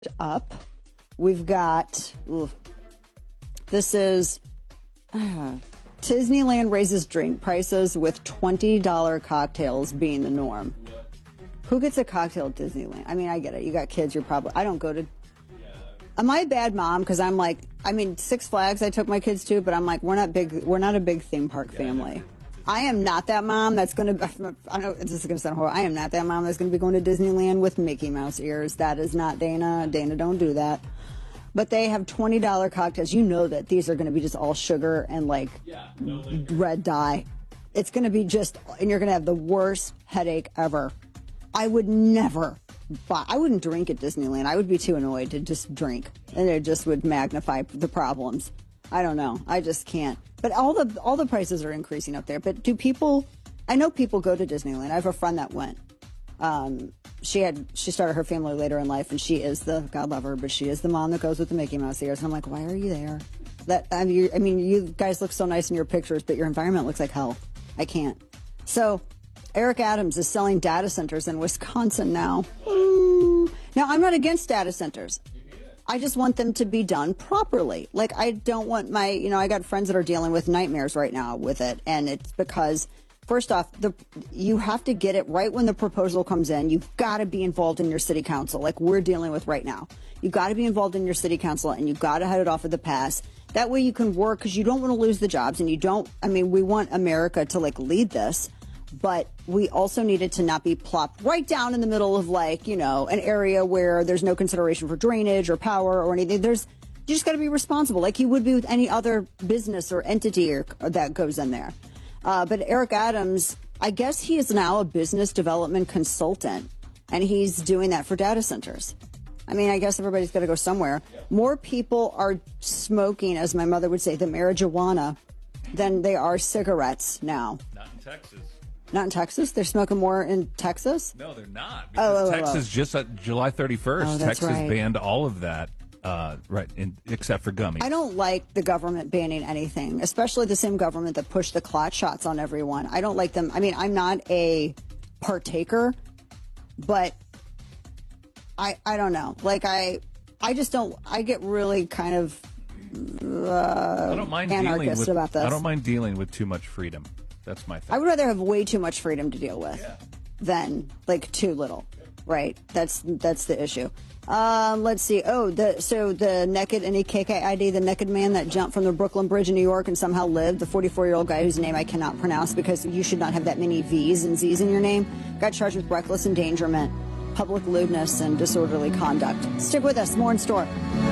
Up. We've got, this is Disneyland raises drink prices with $20 cocktails being the norm. Who gets a cocktail at Disneyland? I mean, I get it. You got kids, I don't go to. Am I a bad mom? Because I'm like, Six Flags I took my kids to, but I'm like, we're not a big theme park family. I am not that mom that's going to, I know this is going to sound horrible. I am not that mom that's going to be going to Disneyland with Mickey Mouse ears. That is not Dana. Dana, don't do that. But they have $20 cocktails. You know that these are going to be just all sugar and red dye. It's going to be and you're going to have the worst headache ever. I would never I wouldn't drink at Disneyland. I would be too annoyed to just drink, and it just would magnify the problems. I don't know. I just can't. But all the prices are increasing up there. But I know people go to Disneyland. I have a friend that went. She started her family later in life, and she is God love her, but she is the mom that goes with the Mickey Mouse ears. And I'm like, why are you there? You guys look so nice in your pictures, but your environment looks like hell. I can't. So Eric Adams is selling data centers in Wisconsin now. Now, I'm not against data centers. I just want them to be done properly. Like, I don't want I got friends that are dealing with nightmares right now with it. And it's because, first off, you have to get it right when the proposal comes in. You've got to be involved in your city council, like we're dealing with right now. You've got to be involved in your city council, and you've got to head it off with the pass. That way you can work, because you don't want to lose the jobs, and we want America to lead this. But we also needed to not be plopped right down in the middle of an area where there's no consideration for drainage or power or anything. You just got to be responsible, like you would be with any other business or entity that goes in there. But Eric Adams, I guess he is now a business development consultant, and he's doing that for data centers. I guess everybody's got to go somewhere. More people are smoking, as my mother would say, the marijuana than they are cigarettes now. Not in Texas. Not in Texas? They're smoking more in Texas? No, they're not. Because Texas, just at July 31st, Texas banned all of that, except for gummies. I don't like the government banning anything, especially the same government that pushed the clot shots on everyone. I don't like them. I'm not a partaker, but I don't know. I just don't. I get really kind of I don't mind anarchist about this. I don't mind dealing with too much freedom. That's my thing. I would rather have way too much freedom to deal with than too little, right? That's the issue. Let's see. The naked NEKKID, the naked man that jumped from the Brooklyn Bridge in New York and somehow lived, the 44-year-old guy whose name I cannot pronounce because you should not have that many V's and Z's in your name, got charged with reckless endangerment, public lewdness, and disorderly conduct. Stick with us. More in store.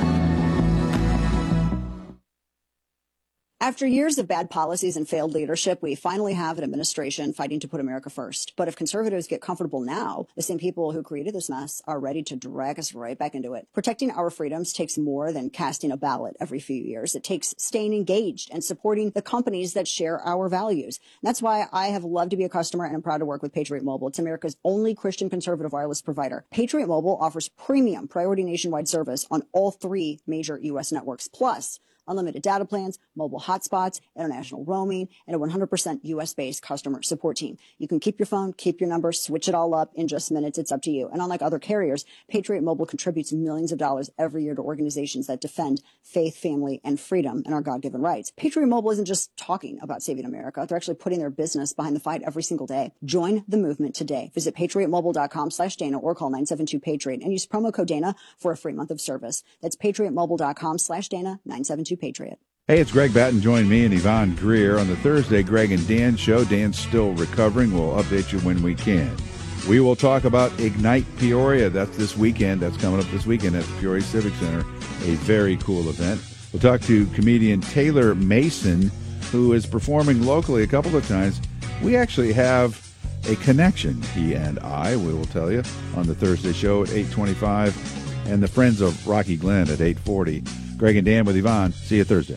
After years of bad policies and failed leadership, we finally have an administration fighting to put America first. But if conservatives get comfortable now, the same people who created this mess are ready to drag us right back into it. Protecting our freedoms takes more than casting a ballot every few years. It takes staying engaged and supporting the companies that share our values. And that's why I have loved to be a customer, and I'm proud to work with Patriot Mobile. It's America's only Christian conservative wireless provider. Patriot Mobile offers premium priority nationwide service on all 3 major U.S. networks, plus unlimited data plans, mobile hotspots, international roaming, and a 100% U.S.-based customer support team. You can keep your phone, keep your number, switch it all up in just minutes. It's up to you. And unlike other carriers, Patriot Mobile contributes millions of dollars every year to organizations that defend faith, family, and freedom and our God-given rights. Patriot Mobile isn't just talking about saving America. They're actually putting their business behind the fight every single day. Join the movement today. Visit patriotmobile.com/Dana or call 972-PATRIOT and use promo code Dana for a free month of service. That's patriotmobile.com/Dana, 972-PATRIOT. Hey, it's Greg Batten. Join me and Yvonne Greer on the Thursday Greg and Dan show. Dan's still recovering. We'll update you when we can. We will talk about Ignite Peoria. That's this weekend. That's coming up this weekend at the Peoria Civic Center. A very cool event. We'll talk to comedian Taylor Mason, who is performing locally a couple of times. We actually have a connection, he and I. We will tell you on the Thursday show at 8:25 and the Friends of Rocky Glen at 8:40. Greg and Dan with Yvonne. See you Thursday.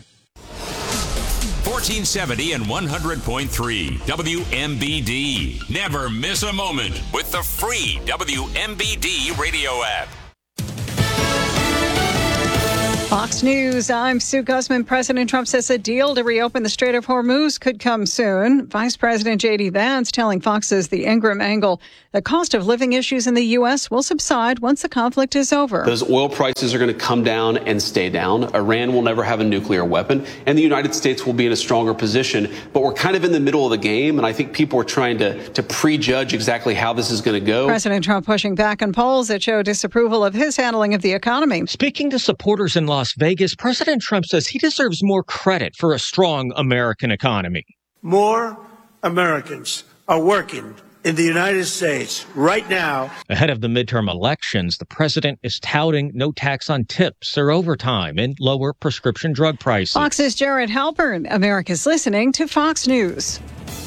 1470 and 100.3 WMBD. Never miss a moment with the free WMBD radio app. Fox News, I'm Sue Guzman. President Trump says a deal to reopen the Strait of Hormuz could come soon. Vice President J.D. Vance telling Fox's The Ingraham Angle the cost of living issues in the U.S. will subside once the conflict is over. Those oil prices are going to come down and stay down. Iran will never have a nuclear weapon, and the United States will be in a stronger position. But we're kind of in the middle of the game, and I think people are trying to prejudge exactly how this is going to go. President Trump pushing back on polls that show disapproval of his handling of the economy. Speaking to supporters in Las Vegas, President Trump says he deserves more credit for a strong American economy. More Americans are working in the United States right now. Ahead of the midterm elections, the president is touting no tax on tips or overtime and lower prescription drug prices. Fox's Jared Halpern. America's listening to Fox News.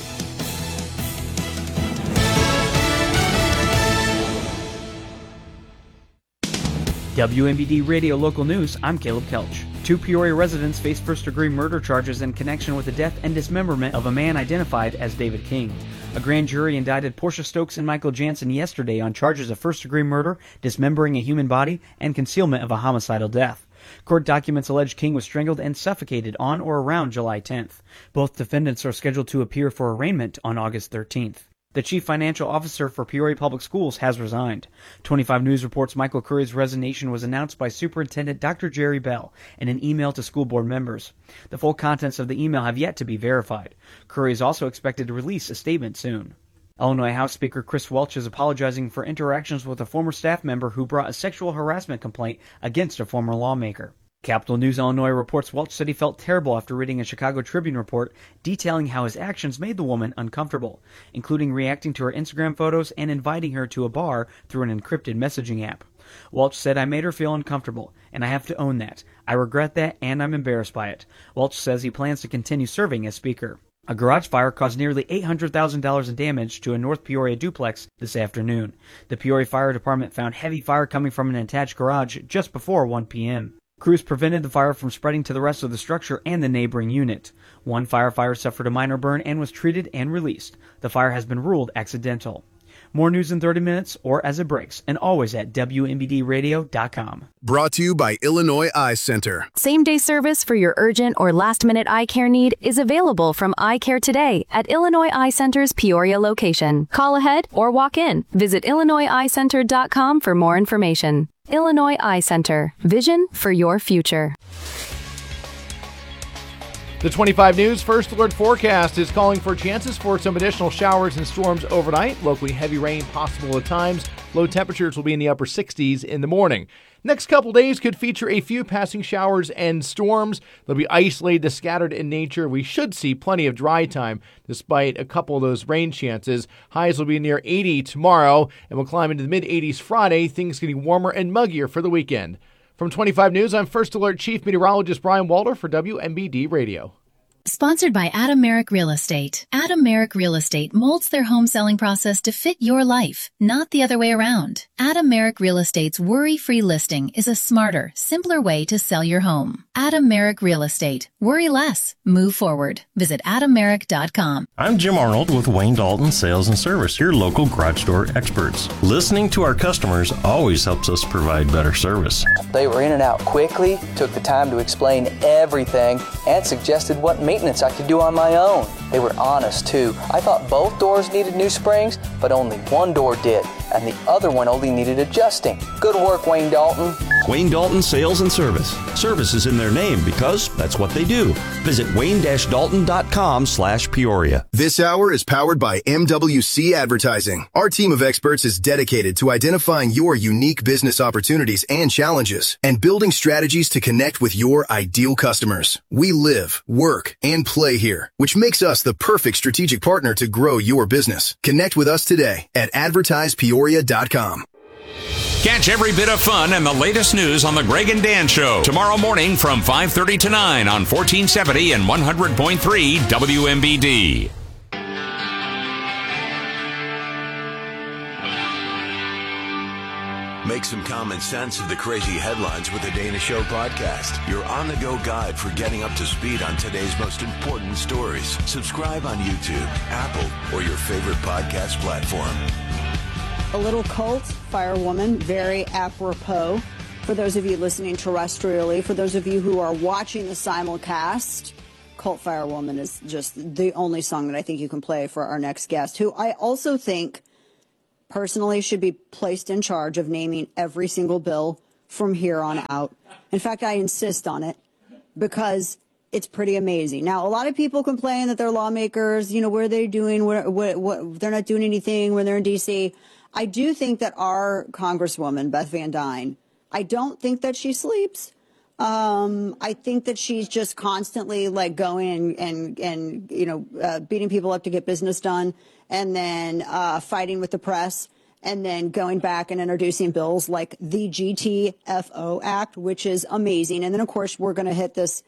WMBD Radio Local News, I'm Caleb Kelch. 2 Peoria residents face first-degree murder charges in connection with the death and dismemberment of a man identified as David King. A grand jury indicted Portia Stokes and Michael Jansen yesterday on charges of first-degree murder, dismembering a human body, and concealment of a homicidal death. Court documents allege King was strangled and suffocated on or around July 10th. Both defendants are scheduled to appear for arraignment on August 13th. The chief financial officer for Peoria Public Schools has resigned. 25 News reports Michael Curry's resignation was announced by Superintendent Dr. Jerry Bell in an email to school board members. The full contents of the email have yet to be verified. Curry is also expected to release a statement soon. Illinois House Speaker Chris Welch is apologizing for interactions with a former staff member who brought a sexual harassment complaint against a former lawmaker. Capital News Illinois reports Welch said he felt terrible after reading a Chicago Tribune report detailing how his actions made the woman uncomfortable, including reacting to her Instagram photos and inviting her to a bar through an encrypted messaging app. Welch said, "I made her feel uncomfortable, and I have to own that. I regret that, and I'm embarrassed by it." Welch says he plans to continue serving as Speaker. A garage fire caused nearly $800,000 in damage to a North Peoria duplex this afternoon. The Peoria Fire Department found heavy fire coming from an attached garage just before 1 p.m. Crews prevented the fire from spreading to the rest of the structure and the neighboring unit. One firefighter suffered a minor burn and was treated and released. The fire has been ruled accidental. More news in 30 minutes or as it breaks, and always at WMBDradio.com. Brought to you by Illinois Eye Center. Same-day service for your urgent or last-minute eye care need is available from Eye Care today at Illinois Eye Center's Peoria location. Call ahead or walk in. Visit IllinoisEyeCenter.com for more information. Illinois Eye Center. Vision for your future. The 25 News First Alert forecast is calling for chances for some additional showers and storms overnight. Locally heavy rain possible at times. Low temperatures will be in the upper 60s in the morning. Next couple days could feature a few passing showers and storms. They'll be isolated to scattered in nature. We should see plenty of dry time despite a couple of those rain chances. Highs will be near 80 tomorrow and will climb into the mid-80s Friday. Things getting warmer and muggier for the weekend. From 25 News, I'm First Alert Chief Meteorologist Brian Walter for WMBD Radio. Sponsored by Adam Merrick Real Estate. Adam Merrick Real Estate molds their home selling process to fit your life, not the other way around. Adam Merrick Real Estate's worry-free listing is a smarter, simpler way to sell your home. Adam Merrick Real Estate. Worry less. Move forward. Visit AdamMerrick.com. I'm Jim Arnold with Wayne Dalton Sales and Service, your local garage door experts. Listening to our customers always helps us provide better service. They were in and out quickly, took the time to explain everything, and suggested what maintenance I could do on my own. They were honest, too. I thought both doors needed new springs, but only one door did, and the other one only needed adjusting. Good work, Wayne Dalton. Wayne Dalton Sales and Service. Service is in their name because that's what they do. Visit wayne-dalton.com/Peoria. This hour is powered by MWC Advertising. Our team of experts is dedicated to identifying your unique business opportunities and challenges and building strategies to connect with your ideal customers. We live, work, and play here, which makes us the perfect strategic partner to grow your business. Connect with us today at advertisepeoria.com. Catch every bit of fun and the latest news on the Greg and Dan Show tomorrow morning from 5:30 to 9 on 1470 and 100.3 WMBD. Make some common sense of the crazy headlines with the Dana Show podcast. Your on-the-go guide for getting up to speed on today's most important stories. Subscribe on YouTube, Apple, or your favorite podcast platform. A little cult firewoman, very apropos, For those of you listening terrestrially, for those of you who are watching the simulcast, Cult Fire Woman is just the only song that I think you can play for our next guest, who I also think personally should be placed in charge of naming every single bill from here on out. In fact, I insist on it because it's pretty amazing. Now, a lot of people complain that their lawmakers, what are they doing? What they're not doing anything when they're in D.C. I do think that our Congresswoman, Beth Van Duyne, I don't think that she sleeps. I think that she's just constantly like going and beating people up to get business done, and then fighting with the press, and then going back and introducing bills like the GTFO Act, which is amazing. And then, of course, we're going to hit this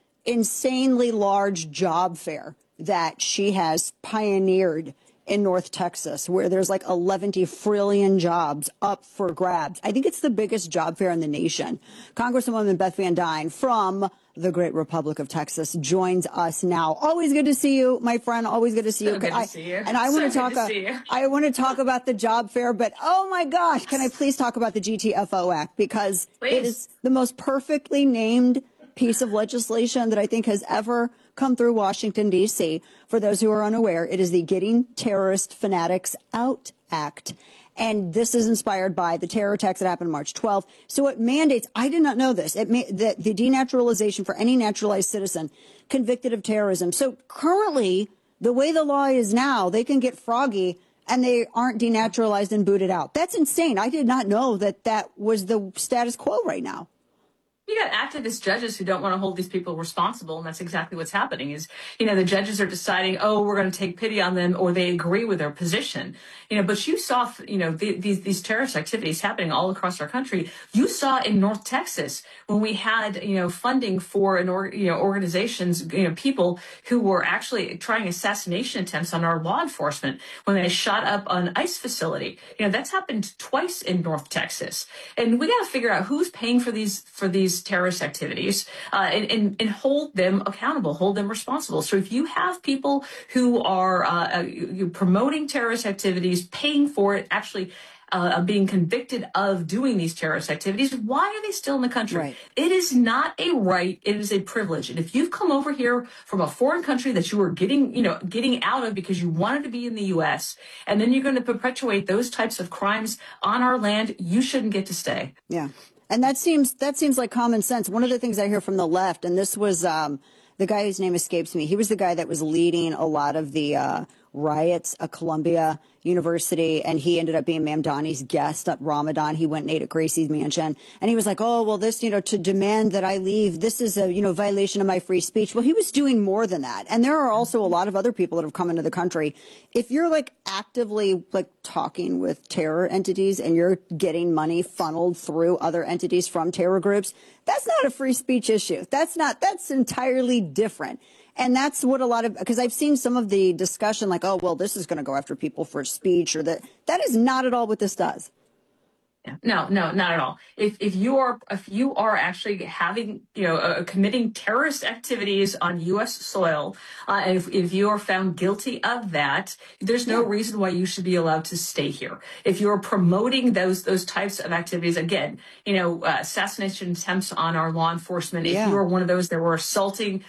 insanely large job fair that she has pioneered in North Texas, where there's like 11 trillion jobs up for grabs. I think it's the biggest job fair in the nation. Congresswoman Beth Van Duyne from the great Republic of Texas joins us now. Always good to see you, my friend. Always good to see you. Good to see you. And I want to talk. I want to talk about the job fair, but oh my gosh, can I please talk about the GTFO Act, because it is the most perfectly named piece of legislation that I think has ever come through Washington, D.C. For those who are unaware, it is the Getting Terrorist Fanatics Out Act. And this is inspired by the terror attacks that happened March 12th. So it mandates, I did not know this, the denaturalization for any naturalized citizen convicted of terrorism. So currently, the way the law is now, they can get froggy and they aren't denaturalized and booted out. That's insane. I did not know that that was the status quo right now. You got activist judges who don't want to hold these people responsible, and that's exactly what's happening. Is the judges are deciding, oh, we're going to take pity on them, or they agree with their position. But you saw these terrorist activities happening all across our country. You saw in North Texas when we had funding for organizations, people who were actually trying assassination attempts on our law enforcement when they shot up an ICE facility. That's happened twice in North Texas, and we got to figure out who's paying for these terrorist activities and hold them accountable, hold them responsible. So if you have people who are promoting terrorist activities, paying for it, actually being convicted of doing these terrorist activities, why are they still in the country? Right. It is not a right. It is a privilege. And if you've come over here from a foreign country that you were getting out of because you wanted to be in the U.S., and then you're going to perpetuate those types of crimes on our land, you shouldn't get to stay. Yeah. And that seems like common sense. One of the things I hear from the left, and this was the guy whose name escapes me. He was the guy that was leading a lot of the riots at Columbia University, and he ended up being Mamdani's guest at Ramadan. He went and ate at Gracie's mansion, and he was like, oh, well, this, to demand that I leave, this is a, violation of my free speech. Well, he was doing more than that. And there are also a lot of other people that have come into the country. If you're actively talking with terror entities and you're getting money funneled through other entities from terror groups, that's not a free speech issue. That's entirely different. And that's what because I've seen some of the discussion oh, well, this is going to go after people for speech, or that is not at all what this does. Yeah. No, not at all. If you are actually having, committing terrorist activities on U.S. soil, and if you are found guilty of that, there's no reason why you should be allowed to stay here. If you're promoting those types of activities, again, assassination attempts on our law enforcement, if you are one of those that were assaulting,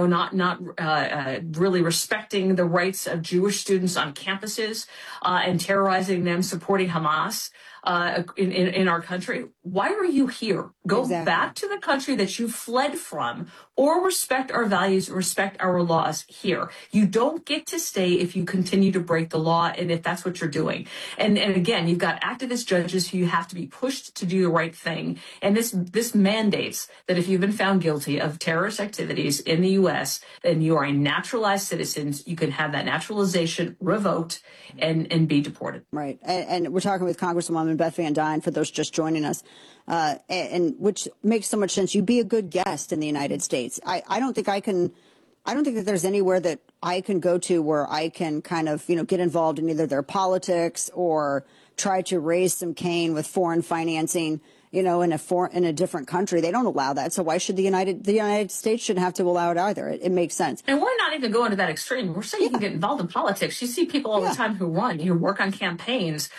not really respecting the rights of Jewish students on campuses, and terrorizing them, supporting Hamas, in our country, why are you here? Go back to the country that you fled from, or respect our values, respect our laws here. You don't get to stay if you continue to break the law, and if that's what you're doing. And again, you've got activist judges who you have to be pushed to do the right thing. And this mandates that if you've been found guilty of terrorist activities in the U.S., then you are a naturalized citizen. You can have that naturalization revoked and be deported. Right. And we're talking with Congresswoman Beth Van Duyne, for those just joining us, and which makes so much sense. You be a good guest in the United States. I don't think that there's anywhere that I can go to where I can kind of, get involved in either their politics or try to raise some cane with foreign financing in a different country. They don't allow that. So why should the United States shouldn't have to allow it either? It makes sense. And we're not even going to that extreme. We're saying you can get involved in politics. You see people all the time who run, work on campaigns,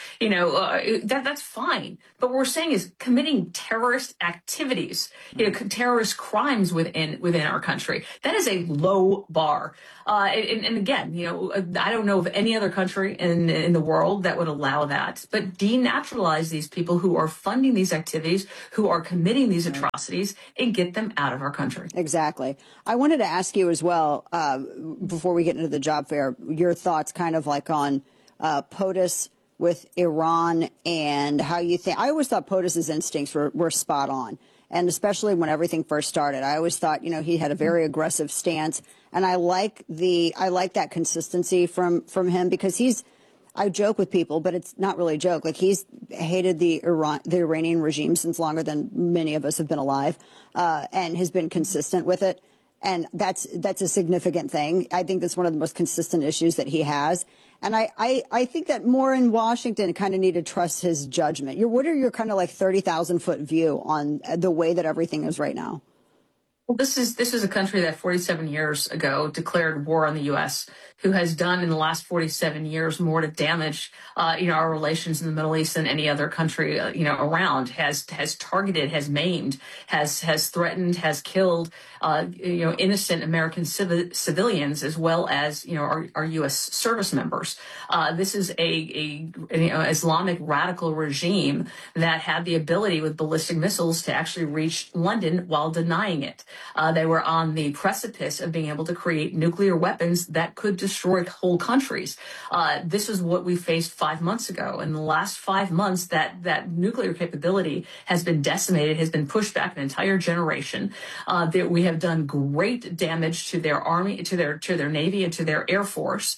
that's fine. But what we're saying is committing terrorist activities, terrorist crimes within our country. That is a low bar. And again, I don't know of any other country in the world that would allow that. But denaturalize these people who are funding these activities, who are committing these atrocities, and get them out of our country. Exactly. I wanted to ask you as well, before we get into the job fair, your thoughts kind of like on POTUS with Iran and how you think. I always thought POTUS's instincts were spot on. And especially when everything first started, I always thought, he had a very aggressive stance. And I like that consistency from him, because I joke with people, but it's not really a joke. Like, he's hated the Iranian regime since longer than many of us have been alive, and has been consistent with it. And that's a significant thing. I think that's one of the most consistent issues that he has. And I think that more in Washington kind of need to trust his judgment. What are your kind of like 30,000-foot view on the way that everything is right now? Well, this is a country that 47 years ago declared war on the U.S., who has done in the last 47 years more to damage, our relations in the Middle East than any other country, around, has targeted, has maimed, has threatened, has killed, innocent American civilians, as well as, our U.S. service members. This is a Islamic radical regime that had the ability with ballistic missiles to actually reach London while denying it. They were on the precipice of being able to create nuclear weapons that could destroy whole countries. This is what we faced 5 months ago. In the last 5 months, that nuclear capability has been decimated, has been pushed back an entire generation. That we have done great damage to their army, to their navy, and to their air force.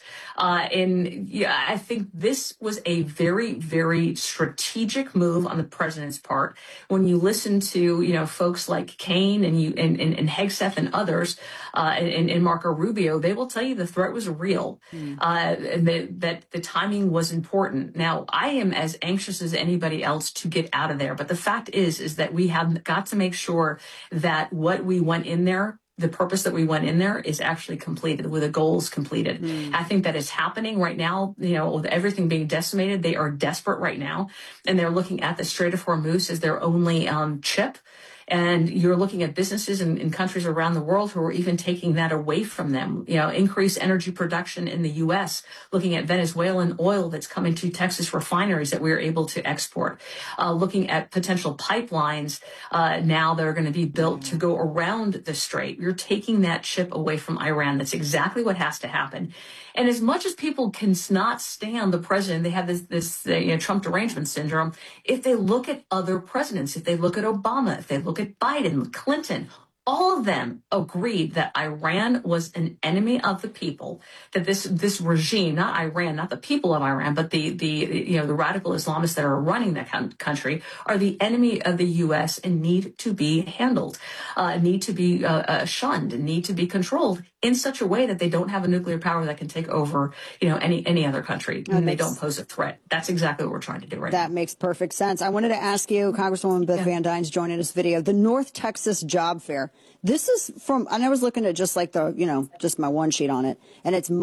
I think this was a very, very strategic move on the president's part. When you listen to folks like Kane and Hegseth and others, and Marco Rubio, they will tell you the threat was real, and that the timing was important. Now, I am as anxious as anybody else to get out of there, but the fact is that we have got to make sure that what we went in there, the purpose that we went in there, is actually completed, with the goals completed. I think that is happening right now. With everything being decimated, they are desperate right now, and they're looking at the Strait of Hormuz as their only chip. And you're looking at businesses in countries around the world who are even taking that away from them. Increase energy production in the U.S., looking at Venezuelan oil that's coming to Texas refineries that we are able to export. Looking at potential pipelines now that are going to be built to go around the strait. You're taking that chip away from Iran. That's exactly what has to happen. And as much as people cannot stand the president, they have this Trump derangement syndrome. If they look at other presidents, if they look at Obama, if they look at Biden, Clinton, all of them agreed that Iran was an enemy of the people, that this regime, not Iran, not the people of Iran, but the radical Islamists that are running that country, are the enemy of the U.S. and need to be handled, need to be shunned, and need to be controlled in such a way that they don't have a nuclear power that can take over, any other country, and they don't pose a threat. That's exactly what we're trying to do right now. That makes perfect sense. I wanted to ask you, Congresswoman Beth Van Dyne's joining this video, the North Texas Job Fair. This is from, and I was looking at just like just my one sheet on it, and it's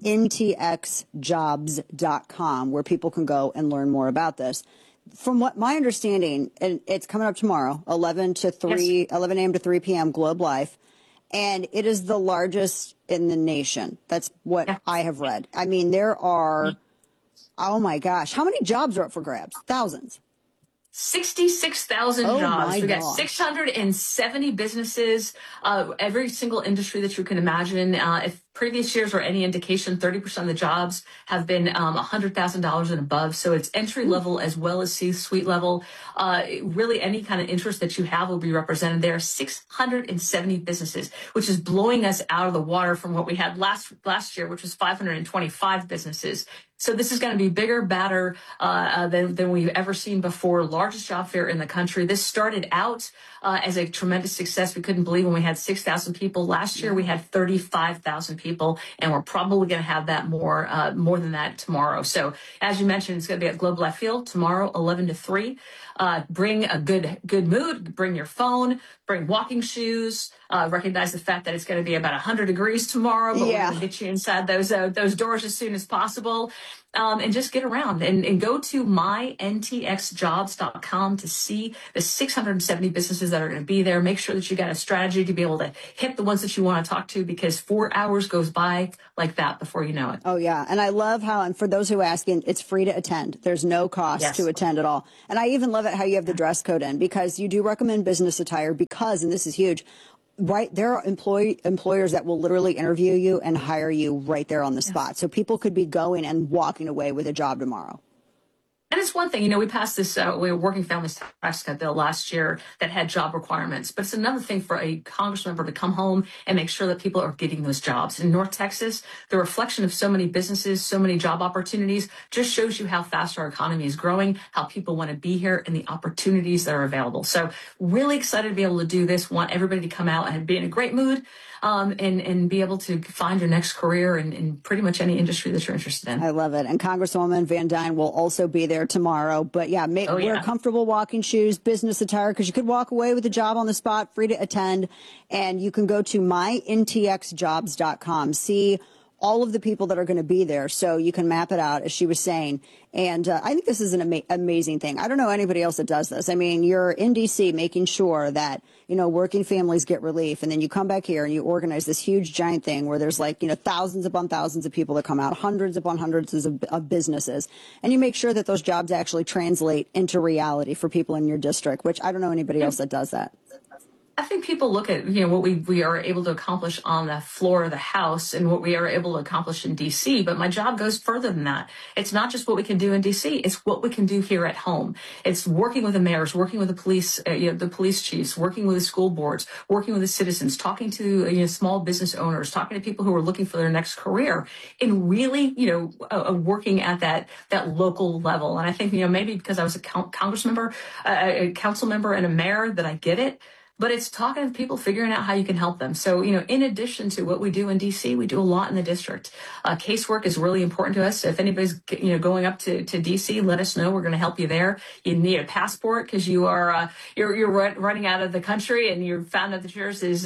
myntxjobs.com, where people can go and learn more about this. From what my understanding, and it's coming up tomorrow, 11 a.m. to 3 p.m. Globe Life. And it is the largest in the nation. That's what I have read. I mean, there are, oh my gosh, how many jobs are up for grabs? Thousands. 66,000 jobs. We got 670 businesses, every single industry that you can imagine. If previous years are any indication, 30% of the jobs have been $100,000 and above. So it's entry level as well as C-suite level. Really, any kind of interest that you have will be represented there. 670 businesses, which is blowing us out of the water from what we had last year, which was 525 businesses. So this is going to be bigger, badder than we've ever seen before. Largest job fair in the country. This started out as a tremendous success. We couldn't believe when we had 6,000 people. Last year, we had 35,000 people people, and we're probably going to have that more than that tomorrow. So as you mentioned, it's going to be at Globe Life Field tomorrow, 11 to 3. Bring a good mood, bring your phone, bring walking shoes, recognize the fact that it's going to be about 100 degrees tomorrow, but we're going to get you inside those doors as soon as possible. And just get around and go to myntxjobs.com to see the 670 businesses that are going to be there. Make sure that you got a strategy to be able to hit the ones that you want to talk to, because 4 hours goes by like that before you know it. Oh, yeah. And I love how, and for those who are asking, it's free to attend. There's no cost to attend at all. And I even love it how you have the dress code in, because you do recommend business attire because, and this is huge, right, there are employers that will literally interview you and hire you right there on the spot. So people could be going and walking away with a job tomorrow. And it's one thing, we passed this Working Families Tax Cut bill last year that had job requirements, but it's another thing for a Congress member to come home and make sure that people are getting those jobs. In North Texas, the reflection of so many businesses, so many job opportunities just shows you how fast our economy is growing, how people want to be here, and the opportunities that are available. So really excited to be able to do this. Want everybody to come out and be in a great mood, and be able to find your next career in pretty much any industry that you're interested in. I love it. And Congresswoman Van Dyne will also be there tomorrow. But yeah, wear comfortable walking shoes, business attire, because you could walk away with a job on the spot, free to attend. And you can go to myntxjobs.com, see all of the people that are going to be there, so you can map it out, as she was saying. And I think this is an amazing thing. I don't know anybody else that does this. I mean, you're in D.C. making sure that, working families get relief, and then you come back here and you organize this huge giant thing where there's thousands upon thousands of people that come out, hundreds upon hundreds of businesses, and you make sure that those jobs actually translate into reality for people in your district, which I don't know anybody else that does that. I think people look at, what we are able to accomplish on the floor of the House and what we are able to accomplish in D.C., but my job goes further than that. It's not just what we can do in D.C., it's what we can do here at home. It's working with the mayors, working with the police chiefs, working with the school boards, working with the citizens, talking to small business owners, talking to people who are looking for their next career, and really, working at that local level. And I think, maybe because I was a council member and a mayor, that I get it. But it's talking to people, figuring out how you can help them. So, in addition to what we do in D.C., we do a lot in the district. Casework is really important to us. If anybody's, going up to D.C., let us know. We're going to help you there. You need a passport because you are you're running out of the country and you found out that yours is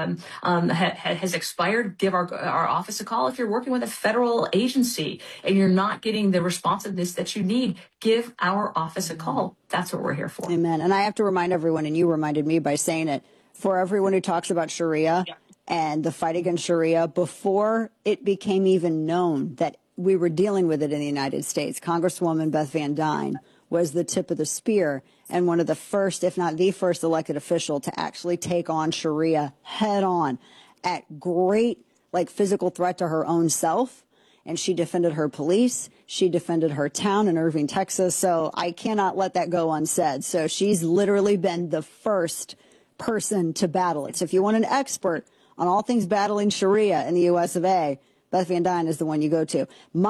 has expired. Give our office a call. If you're working with a federal agency and you're not getting the responsiveness that you need, give our office a call. That's what we're here for. Amen. And I have to remind everyone, and you reminded me by saying it, for everyone who talks about Sharia and the fight against Sharia, before it became even known that we were dealing with it in the United States, Congresswoman Beth Van Dyne was the tip of the spear and one of the first, if not the first, elected official to actually take on Sharia head on at great physical threat to her own self. And she defended her police. She defended her town in Irving, Texas. So I cannot let that go unsaid. So she's literally been the first person to battle it. So if you want an expert on all things battling Sharia in the U.S. of A., Beth Van Dyne is the one you go to.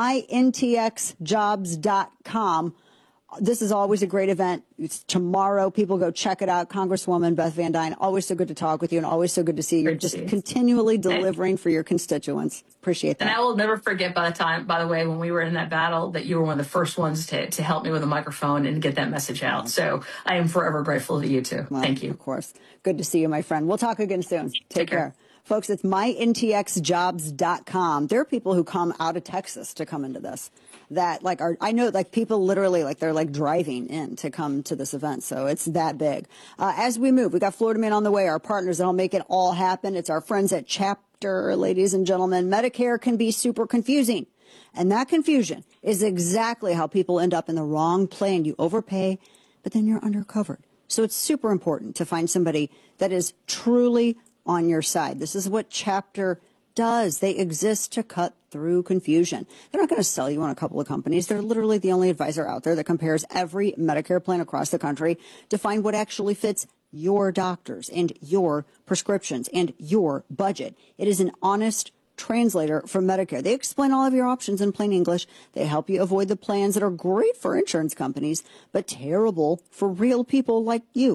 myntxjobs.com. This is always a great event. It's tomorrow. People go check it out. Congresswoman Beth Van Dyne, always so good to talk with you and always so good to see you. You're just continually delivering for your constituents. Appreciate that. And I will never forget, by the way, when we were in that battle, that you were one of the first ones to help me with a microphone and get that message out. So I am forever grateful to you, too. Well, thank you. Of course. Good to see you, my friend. We'll talk again soon. Take care. Folks, it's myntxjobs.com. There are people who come out of Texas to come into this. That I know people literally they're driving in to come to this event. So it's that big. As we move, we got Florida Man on the way, our partners that'll make it all happen. It's our friends at Chapter, ladies and gentlemen. Medicare can be super confusing. And that confusion is exactly how people end up in the wrong plan. You overpay, but then you're undercovered. So it's super important to find somebody that is truly on your side. This is what Chapter does. They exist to cut through confusion. They're not going to sell you on a couple of companies. They're literally the only advisor out there that compares every Medicare plan across the country to find what actually fits your doctors and your prescriptions and your budget. It is an honest translator for Medicare. They explain all of your options in plain English. They help you avoid the plans that are great for insurance companies, but terrible for real people like you.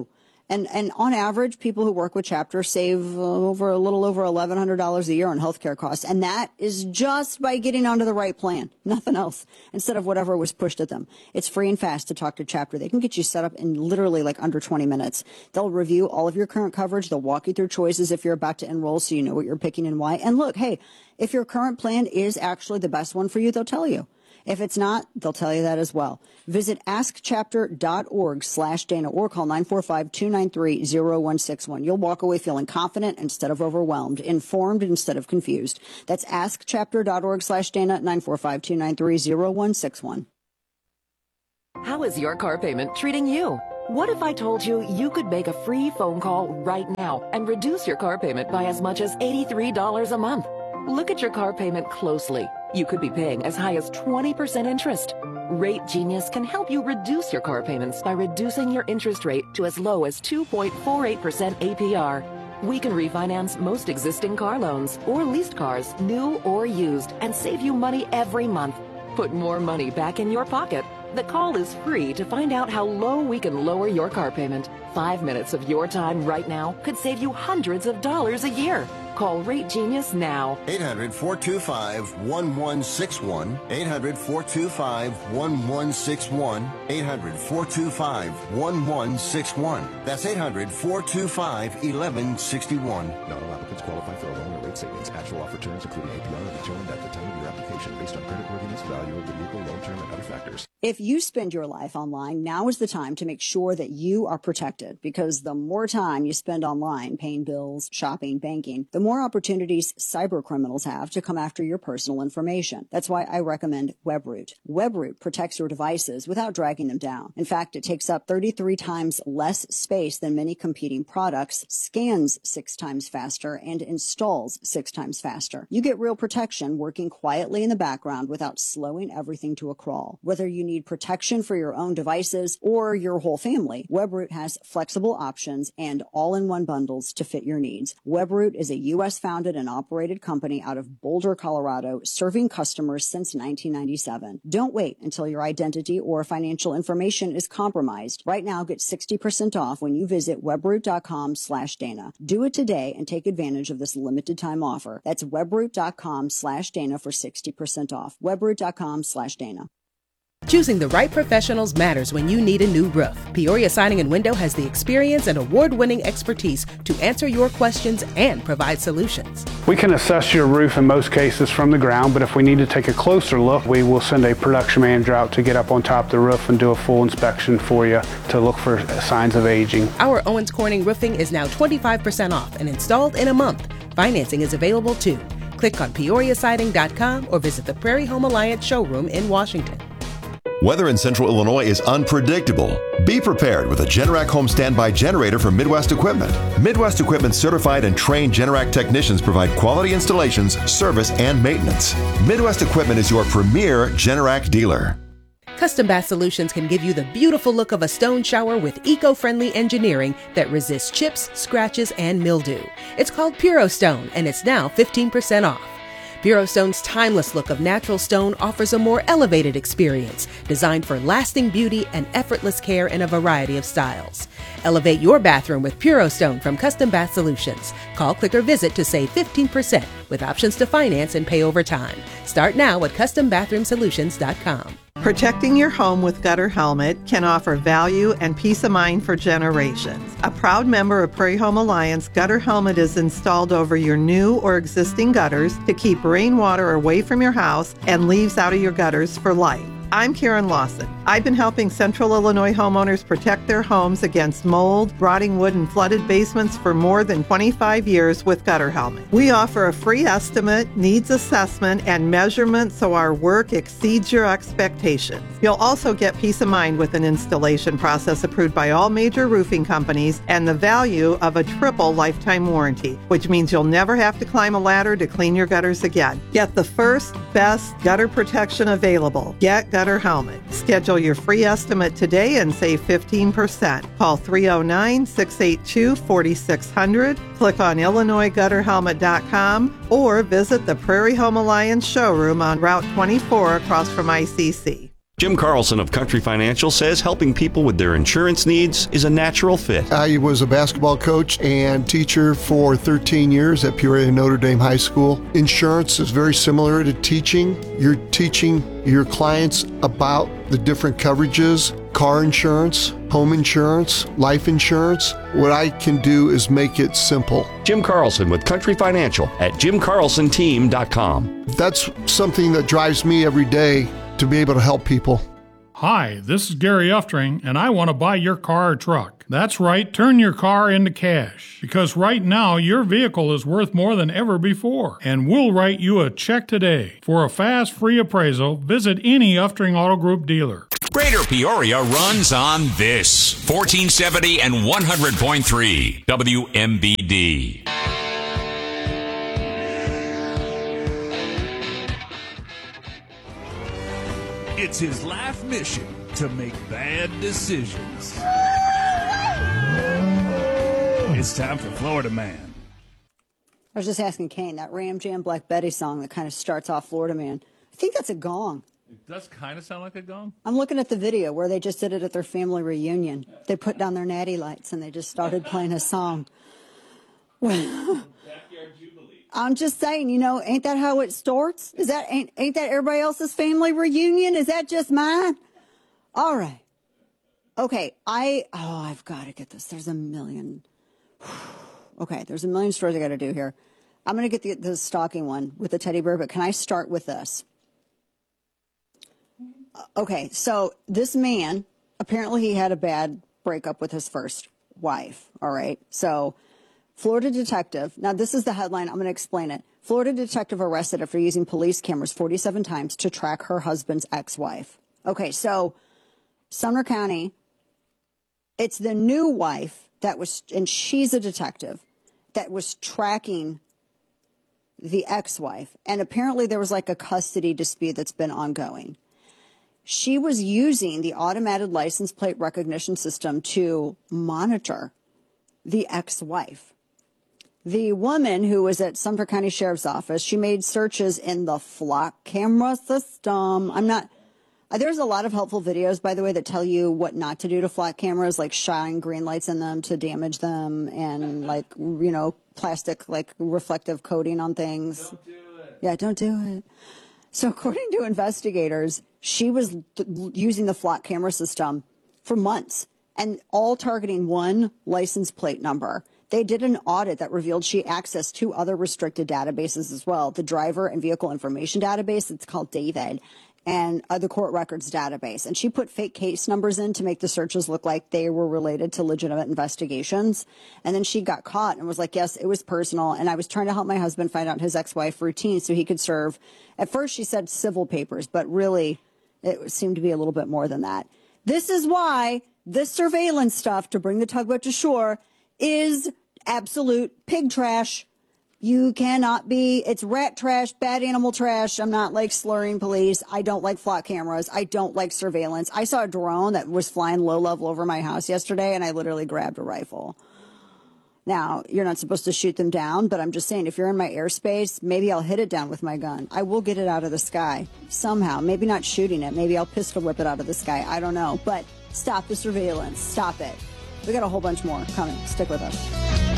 And on average, people who work with Chapter save a little over $1,100 a year on healthcare costs. And that is just by getting onto the right plan, nothing else, instead of whatever was pushed at them. It's free and fast to talk to Chapter. They can get you set up in literally like under 20 minutes. They'll review all of your current coverage. They'll walk you through choices if you're about to enroll so you know what you're picking and why. And look, hey, if your current plan is actually the best one for you, they'll tell you. If it's not, they'll tell you that as well. Visit askchapter.org/Dana or call 945-293-0161. You'll walk away feeling confident instead of overwhelmed, informed instead of confused. That's askchapter.org/Dana, 945-293-0161. How is your car payment treating you? What if I told you you could make a free phone call right now and reduce your car payment by as much as $83 a month? Look at your car payment closely. You could be paying as high as 20% interest. Rate Genius can help you reduce your car payments by reducing your interest rate to as low as 2.48% APR. We can refinance most existing car loans or leased cars, new or used, and save you money every month. Put more money back in your pocket. The call is free to find out how low we can lower your car payment. 5 minutes of your time right now could save you hundreds of dollars a year. Call Rate Genius now. 800-425-1161. 800-425-1161. 800-425-1161. That's 800-425-1161. Not all applicants qualify for a loan or rate savings. Actual offer terms, including APR, are determined at the time of your application based on creditworthiness, value of the vehicle, loan term, and other factors. If you spend your life online, now is the time to make sure that you are protected, because the more time you spend online paying bills, shopping, banking, the more opportunities cyber criminals have to come after your personal information. That's why I recommend WebRoot. WebRoot protects your devices without dragging them down. In fact, it takes up 33 times less space than many competing products, scans 6 times faster, and installs 6 times faster. You get real protection working quietly in the background without slowing everything to a crawl. Whether you need protection for your own devices or your whole family, WebRoot has flexible options and all-in-one bundles to fit your needs. WebRoot is a U.S.-founded and operated company out of Boulder, Colorado, serving customers since 1997. Don't wait until your identity or financial information is compromised. Right now, get 60% off when you visit webroot.com/Dana. Do it today and take advantage of this limited time offer. That's webroot.com/Dana for 60% off. webroot.com/Dana. Choosing the right professionals matters when you need a new roof. Peoria Siding and Window has the experience and award-winning expertise to answer your questions and provide solutions. We can assess your roof in most cases from the ground, but if we need to take a closer look, we will send a production manager out to get up on top of the roof and do a full inspection for you to look for signs of aging. Our Owens Corning roofing is now 25% off and installed in a month. Financing is available too. Click on PeoriaSiding.com or visit the Prairie Home Alliance showroom in Washington. Weather in Central Illinois is unpredictable. Be prepared with a Generac home standby generator from Midwest Equipment. Midwest Equipment certified and trained Generac technicians provide quality installations, service, and maintenance. Midwest Equipment is your premier Generac dealer. Custom Bath Solutions can give you the beautiful look of a stone shower with eco-friendly engineering that resists chips, scratches, and mildew. It's called Puro Stone, and it's now 15% off. Puro Stone's timeless look of natural stone offers a more elevated experience, designed for lasting beauty and effortless care in a variety of styles. Elevate your bathroom with Puro Stone from Custom Bath Solutions. Call, click, or visit to save 15% with options to finance and pay over time. Start now at CustomBathroomSolutions.com. Protecting your home with Gutter Helmet can offer value and peace of mind for generations. A proud member of Prairie Home Alliance, Gutter Helmet is installed over your new or existing gutters to keep rainwater away from your house and leaves out of your gutters for life. I'm Karen Lawson. I've been helping Central Illinois homeowners protect their homes against mold, rotting wood, and flooded basements for more than 25 years with Gutter Helmet. We offer a free estimate, needs assessment, and measurement so our work exceeds your expectations. You'll also get peace of mind with an installation process approved by all major roofing companies and the value of a triple lifetime warranty, which means you'll never have to climb a ladder to clean your gutters again. Get the first, best gutter protection available. Get Gutter Helmet. Schedule your free estimate today and save 15%. Call 309-682-4600. Click on IllinoisGutterHelmet.com or visit the Prairie Home Alliance showroom on Route 24 across from ICC. Jim Carlson of Country Financial says helping people with their insurance needs is a natural fit. I was a basketball coach and teacher for 13 years at Peoria Notre Dame High School. Insurance is very similar to teaching. You're teaching your clients about the different coverages, car insurance, home insurance, life insurance. What I can do is make it simple. Jim Carlson with Country Financial at jimcarlsonteam.com. That's something that drives me every day, to be able to help people. Hi, this is Gary Uftring, and I want to buy your car or truck. That's right, turn your car into cash. Because right now, your vehicle is worth more than ever before. And we'll write you a check today. For a fast, free appraisal, visit any Uftring Auto Group dealer. Greater Peoria runs on this. 1470 and 100.3 WMBD. It's his life mission to make bad decisions. It's time for Florida Man. I was just asking Kane, that Ram Jam Black Betty song that kind of starts off Florida Man, I think that's a gong. It does kind of sound like a gong. I'm looking at the video where they just did it at their family reunion. They put down their natty lights and they just started playing a song. I'm just saying, ain't that how it starts? Is that ain't that everybody else's family reunion? Is that just mine? All right. Okay, I've got to get this. There's a million. Okay, there's a million stories I got to do here. I'm going to get the stalking one with the teddy bear, but can I start with this? Okay, so this man, apparently he had a bad breakup with his first wife, all right? So Florida detective, now this is the headline, I'm going to explain it. Florida detective arrested after using police cameras 47 times to track her husband's ex-wife. Okay, so Sumner County, it's the new wife that was, and she's a detective, that was tracking the ex-wife. And apparently there was like a custody dispute that's been ongoing. She was using the automated license plate recognition system to monitor the ex-wife. The woman who was at Sumter County Sheriff's Office, she made searches in the flock camera system. There's a lot of helpful videos, by the way, that tell you what not to do to flock cameras, like shine green lights in them to damage them and plastic, reflective coating on things. Don't do it. Yeah, don't do it. So according to investigators, she was using the flock camera system for months and all targeting one license plate number. They did an audit that revealed she accessed two other restricted databases as well, the driver and vehicle information database, it's called David, and the court records database. And she put fake case numbers in to make the searches look like they were related to legitimate investigations. And then she got caught and was like, yes, it was personal. And I was trying to help my husband find out his ex-wife routine so he could serve. At first she said civil papers, but really it seemed to be a little bit more than that. This is why this surveillance stuff, to bring the tugboat to shore, is absolute pig trash. You cannot be, it's rat trash, bad animal trash. I'm not slurring police. I don't like flock cameras. I don't like surveillance. I saw a drone that was flying low level over my house yesterday and I literally grabbed a rifle. Now, you're not supposed to shoot them down, but I'm just saying, if you're in my airspace, maybe I'll hit it down with my gun. I will get it out of the sky somehow. Maybe not shooting it. Maybe I'll pistol whip it out of the sky. I don't know. But stop the surveillance. Stop it. We got a whole bunch more coming. Stick with us.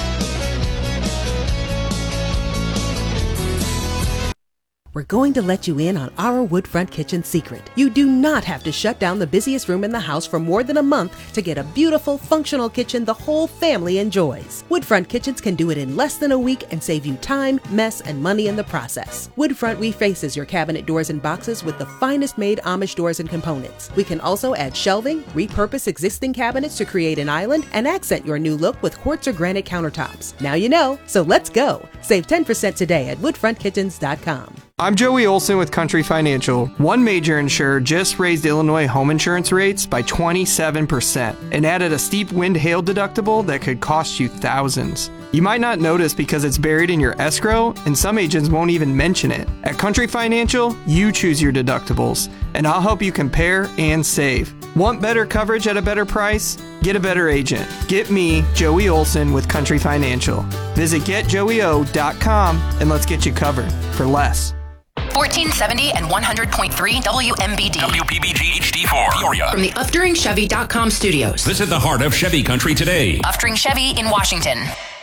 We're going to let you in on our Woodfront Kitchen secret. You do not have to shut down the busiest room in the house for more than a month to get a beautiful, functional kitchen the whole family enjoys. Woodfront Kitchens can do it in less than a week and save you time, mess, and money in the process. Woodfront refaces your cabinet doors and boxes with the finest made Amish doors and components. We can also add shelving, repurpose existing cabinets to create an island, and accent your new look with quartz or granite countertops. Now you know, so let's go. Save 10% today at woodfrontkitchens.com. I'm Joey Olson with Country Financial. One major insurer just raised Illinois home insurance rates by 27% and added a steep wind-hail deductible that could cost you thousands. You might not notice because it's buried in your escrow, and some agents won't even mention it. At Country Financial, you choose your deductibles, and I'll help you compare and save. Want better coverage at a better price? Get a better agent. Get me, Joey Olson, with Country Financial. Visit getjoeyo.com and let's get you covered for less. 1470 and 100.3 WMBD. WPBG HD4, Peoria. From the UfDuringChevy.com studios. Visit the heart of Chevy country today. Uftring Chevy in Washington.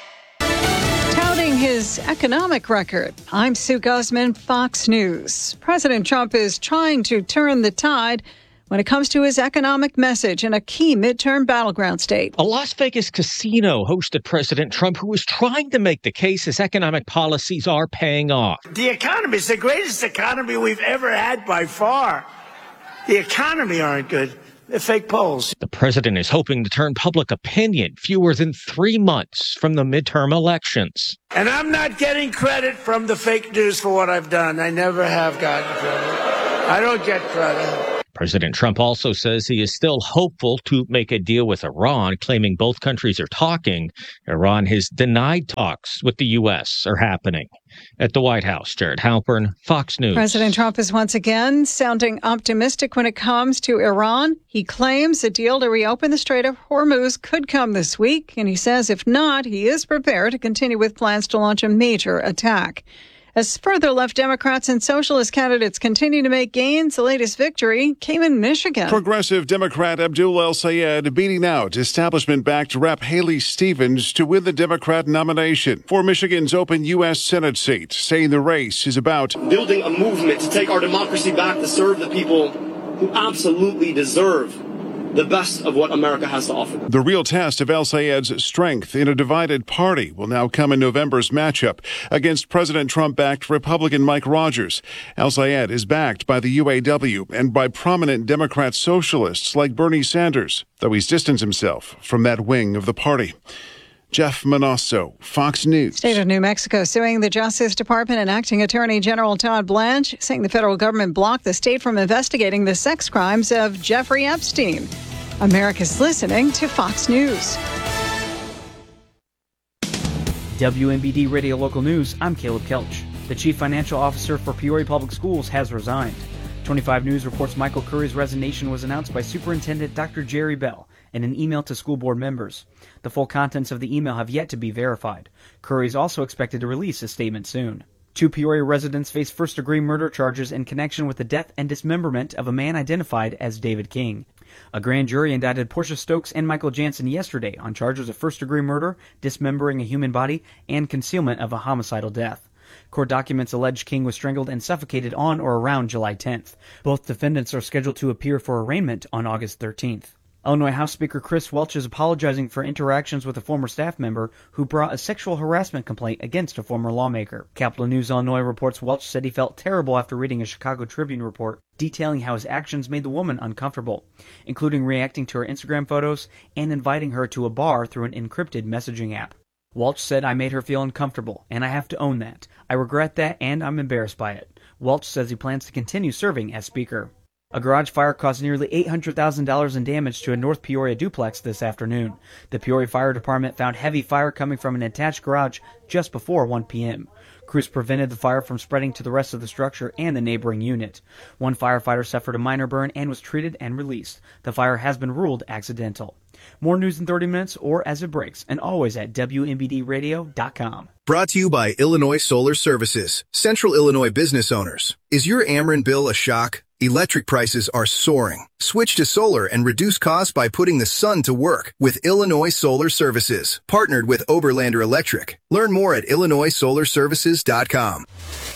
Touting his economic record, I'm Sue Guzman, Fox News. President Trump is trying to turn the tide when it comes to his economic message in a key midterm battleground state. A Las Vegas casino hosted President Trump, who is trying to make the case his economic policies are paying off. The economy is the greatest economy we've ever had by far. The economy aren't good. They're fake polls. The president is hoping to turn public opinion fewer than 3 months from the midterm elections. And I'm not getting credit from the fake news for what I've done. I never have gotten credit. I don't get credit. President Trump also says he is still hopeful to make a deal with Iran, claiming both countries are talking. Iran has denied talks with the U.S. are happening. At the White House, Jared Halpern, Fox News. President Trump is once again sounding optimistic when it comes to Iran. He claims a deal to reopen the Strait of Hormuz could come this week, and he says if not, he is prepared to continue with plans to launch a major attack. As further left Democrats and socialist candidates continue to make gains, the latest victory came in Michigan. Progressive Democrat Abdul El-Sayed beating out establishment-backed Rep. Haley Stevens to win the Democrat nomination for Michigan's open U.S. Senate seat, saying the race is about building a movement to take our democracy back, to serve the people who absolutely deserve the best of what America has to offer. The real test of El-Sayed's strength in a divided party will now come in November's matchup against President Trump-backed Republican Mike Rogers. El-Sayed is backed by the UAW and by prominent Democrat socialists like Bernie Sanders, though he's distanced himself from that wing of the party. Jeff Manasso, Fox News. State of New Mexico suing the Justice Department and Acting Attorney General Todd Blanche, saying the federal government blocked the state from investigating the sex crimes of Jeffrey Epstein. America's listening to Fox News. WMBD Radio Local News, I'm Caleb Kelch. The Chief Financial Officer for Peoria Public Schools has resigned. 25 News reports Michael Curry's resignation was announced by Superintendent Dr. Jerry Bell in an email to school board members. The full contents of the email have yet to be verified. Curry is also expected to release a statement soon. 2 Peoria residents face first-degree murder charges in connection with the death and dismemberment of a man identified as David King. A grand jury indicted Portia Stokes and Michael Jansen yesterday on charges of first-degree murder, dismembering a human body, and concealment of a homicidal death. Court documents allege King was strangled and suffocated on or around July 10th. Both defendants are scheduled to appear for arraignment on August 13th. Illinois House Speaker Chris Welch is apologizing for interactions with a former staff member who brought a sexual harassment complaint against a former lawmaker. Capital News Illinois reports Welch said he felt terrible after reading a Chicago Tribune report detailing how his actions made the woman uncomfortable, including reacting to her Instagram photos and inviting her to a bar through an encrypted messaging app. Welch said, "I made her feel uncomfortable, and I have to own that. I regret that, and I'm embarrassed by it." Welch says he plans to continue serving as Speaker. A garage fire caused nearly $800,000 in damage to a North Peoria duplex this afternoon. The Peoria Fire Department found heavy fire coming from an attached garage just before 1 p.m. Crews prevented the fire from spreading to the rest of the structure and the neighboring unit. One firefighter suffered a minor burn and was treated and released. The fire has been ruled accidental. More news in 30 minutes or as it breaks, and always at WMBDradio.com. Brought to you by Illinois Solar Services, Central Illinois business owners. Is your Ameren bill a shock? Electric prices are soaring. Switch to solar and reduce costs by putting the sun to work with Illinois Solar Services, partnered with Oberlander Electric. Learn more at IllinoisSolarServices.com.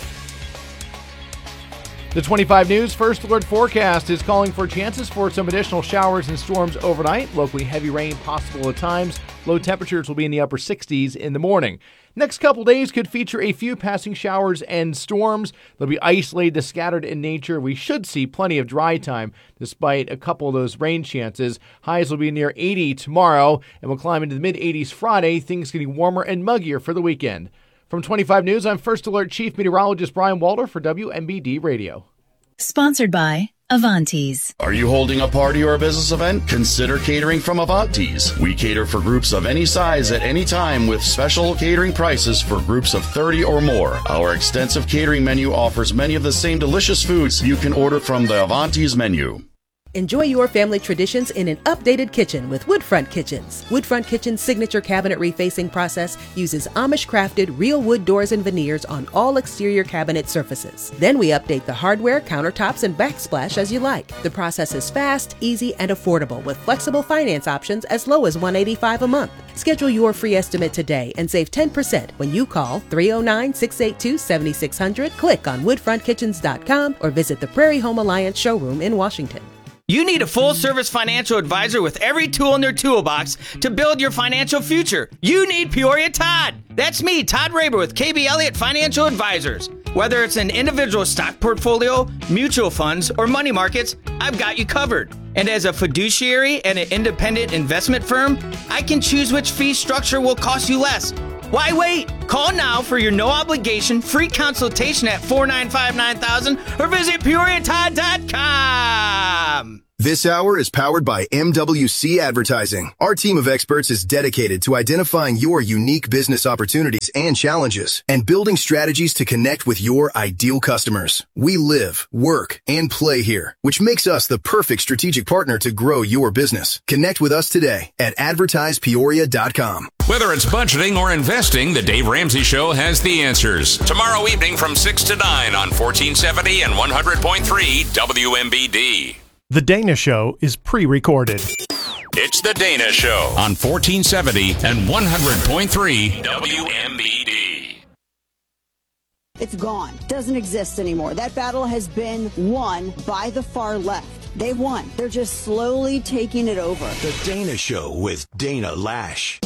The 25 News First Alert forecast is calling for chances for some additional showers and storms overnight. Locally heavy rain possible at times. Low temperatures will be in the upper 60s in the morning. Next couple days could feature a few passing showers and storms. They'll be isolated to scattered in nature. We should see plenty of dry time despite a couple of those rain chances. Highs will be near 80 tomorrow and will climb into the mid-80s Friday. Things getting warmer and muggier for the weekend. From 25 News, I'm First Alert Chief Meteorologist Brian Walter for WMBD Radio. Sponsored by Avantes. Are you holding a party or a business event? Consider catering from Avantes. We cater for groups of any size at any time with special catering prices for groups of 30 or more. Our extensive catering menu offers many of the same delicious foods you can order from the Avantes menu. Enjoy your family traditions in an updated kitchen with Woodfront Kitchens. Woodfront Kitchen's signature cabinet refacing process uses Amish-crafted real wood doors and veneers on all exterior cabinet surfaces. Then we update the hardware, countertops, and backsplash as you like. The process is fast, easy, and affordable with flexible finance options as low as $185 a month. Schedule your free estimate today and save 10% when you call 309-682-7600, click on woodfrontkitchens.com, or visit the Prairie Home Alliance showroom in Washington. You need a full-service financial advisor with every tool in their toolbox to build your financial future. You need Peoria Todd. That's me, Todd Raber with KB Elliott Financial Advisors. Whether it's an individual stock portfolio, mutual funds, or money markets, I've got you covered. And as a fiduciary and an independent investment firm, I can choose which fee structure will cost you less. Why wait? Call now for your no-obligation free consultation at 495-9000 or visit PeoriaTodd.com. This hour is powered by MWC Advertising. Our team of experts is dedicated to identifying your unique business opportunities and challenges and building strategies to connect with your ideal customers. We live, work, and play here, which makes us the perfect strategic partner to grow your business. Connect with us today at advertisepeoria.com. Whether it's budgeting or investing, the Dave Ramsey Show has the answers. Tomorrow evening from 6 to 9 on 1470 and 100.3 WMBD. The Dana Show is pre-recorded. It's The Dana Show on 1470 and 100.3 WMBD. It's gone. Doesn't exist anymore. That battle has been won by the far left. They won. They're just slowly taking it over. The Dana Show with Dana Lash.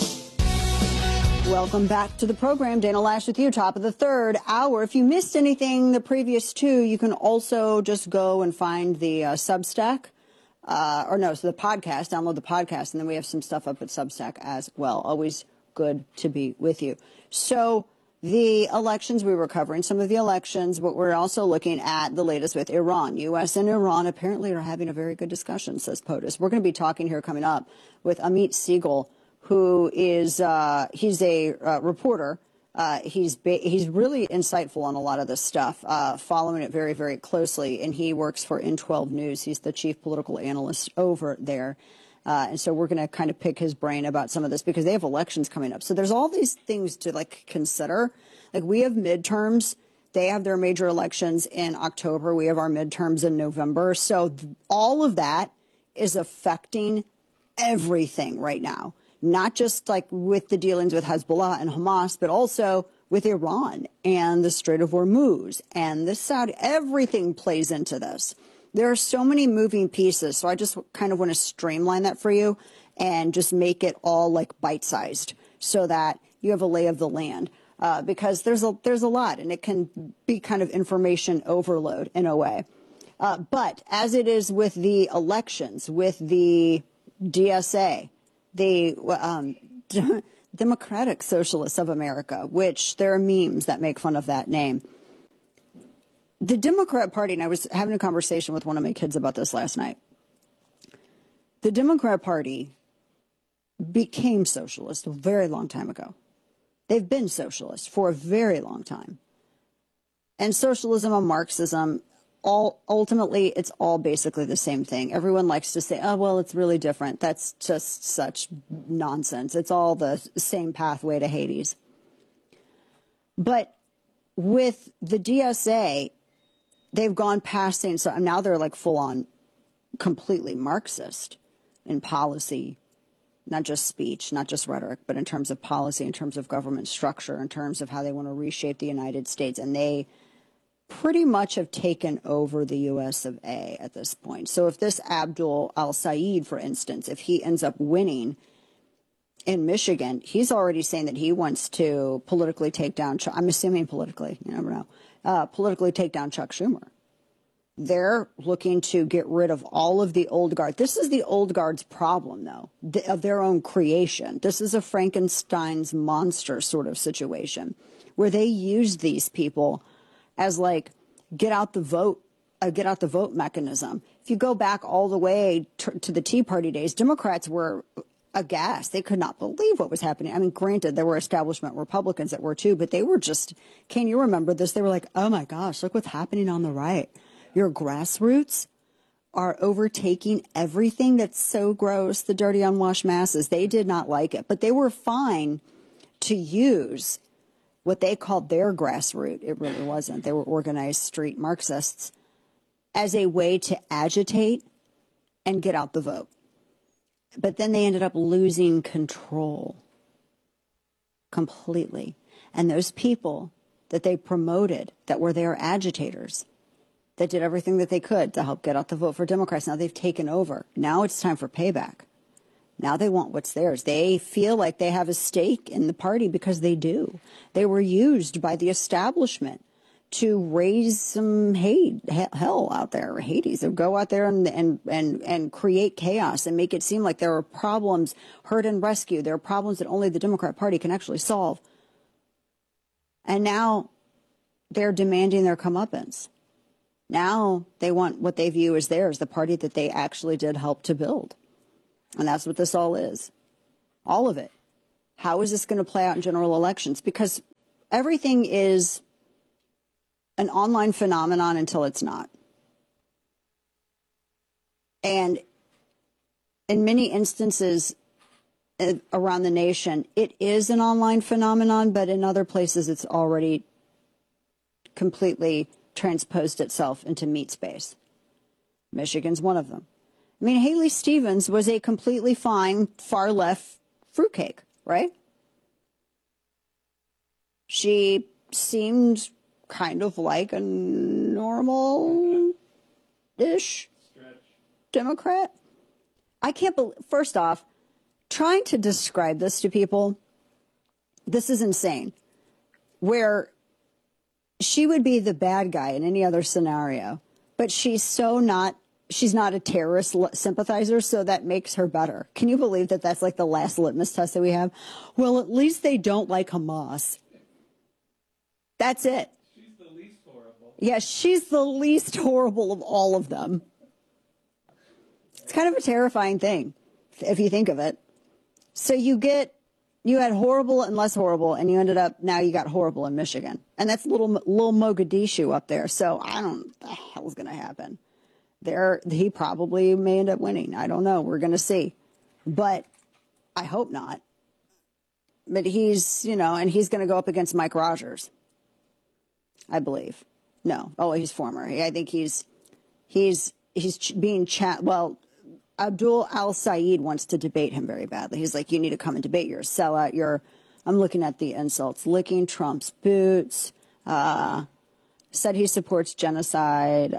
Welcome back to the program. Dana Lash with you, top of the third hour. If you missed anything the previous two, you can also just go and find the Substack, so the podcast, download the podcast, and then we have some stuff up at Substack as well. Always good to be with you. So the elections, we were covering some of the elections, but we're also looking at the latest with Iran. U.S. and Iran apparently are having a very good discussion, says POTUS. We're going to be talking here coming up with Amit Siegel, who is he's a reporter. He's really insightful on a lot of this stuff, following it very, very closely. And he works for N12 News. He's the chief political analyst over there. And so we're going to kind of pick his brain about some of this because they have elections coming up. So there's all these things to consider. Like we have midterms. They have their major elections in October. We have our midterms in November. So all of that is affecting everything right now. Not just with the dealings with Hezbollah and Hamas, but also with Iran and the Strait of Hormuz and the Saudi. Everything plays into this. There are so many moving pieces. So I just kind of want to streamline that for you and just make it all bite-sized so that you have a lay of the land. Because there's a lot, and it can be kind of information overload in a way. But as it is with the elections, with the DSA, the Democratic Socialists of America, which there are memes that make fun of that name. The Democrat Party, and I was having a conversation with one of my kids about this last night. The Democrat Party became socialist a very long time ago. They've been socialist for a very long time. And socialism and Marxism, ultimately, it's all basically the same thing. Everyone likes to say, oh, well, it's really different. That's just such nonsense. It's all the same pathway to Hades. But with the DSA, they've gone past saying, so now they're full on completely Marxist in policy, not just speech, not just rhetoric, but in terms of policy, in terms of government structure, in terms of how they want to reshape the United States. And they pretty much have taken over the U.S. of A at this point. So if this Abdul al-Sayed, for instance, if he ends up winning in Michigan, he's already saying that he wants to politically take down, I'm assuming politically, you never know, politically take down Chuck Schumer. They're looking to get rid of all of the old guard. This is the old guard's problem, though, of their own creation. This is a Frankenstein's monster sort of situation where they use these people as get out the vote mechanism. If you go back all the way to the Tea Party days, Democrats were aghast. They could not believe what was happening. I mean, granted, there were establishment Republicans that were too, but they were just, can you remember this? They were like, oh my gosh, look what's happening on the right. Your grassroots are overtaking everything that's so gross, the dirty, unwashed masses. They did not like it, but they were fine to use what they called their grassroots. It really wasn't. They were organized street Marxists as a way to agitate and get out the vote. But then they ended up losing control completely. And those people that they promoted that were their agitators, that did everything that they could to help get out the vote for Democrats, now they've taken over. Now it's time for payback. Now they want what's theirs. They feel like they have a stake in the party because they do. They were used by the establishment to raise some hell out there, Hades. They go out there and create chaos and make it seem like there are problems, hurt and rescue. There are problems that only the Democrat Party can actually solve. And now they're demanding their comeuppance. Now they want what they view as theirs, the party that they actually did help to build. And that's what this all is. All of it. How is this going to play out in general elections? Because everything is an online phenomenon until it's not. And in many instances around the nation, it is an online phenomenon, but in other places it's already completely transposed itself into meat space. Michigan's one of them. I mean, Haley Stevens was a completely fine far-left fruitcake, right? She seemed kind of like a normal-ish Democrat. I can't believe, first off, trying to describe this to people, this is insane. Where she would be the bad guy in any other scenario, but she's not a terrorist sympathizer, so that makes her better. Can you believe that that's like the last litmus test that we have? Well, at least they don't like Hamas. That's it. She's the least horrible. Yeah, she's the least horrible of all of them. It's kind of a terrifying thing, if you think of it. So you had horrible and less horrible, and you ended up, now you got horrible in Michigan. And that's little Mogadishu up there. So I don't know what the hell's going to happen. He probably may end up winning. I don't know. We're going to see. But I hope not. But he's, and he's going to go up against Mike Rogers, I believe. No. Oh, he's former. I think he's being well, Abdul Al-Sayed wants to debate him very badly. He's like, you need to come and debate. You're a sellout. I'm looking at the insults, licking Trump's boots, said he supports genocide.